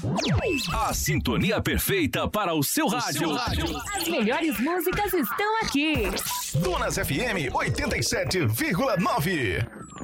A sintonia perfeita para o seu rádio. As melhores músicas estão aqui. Donas FM 87,9.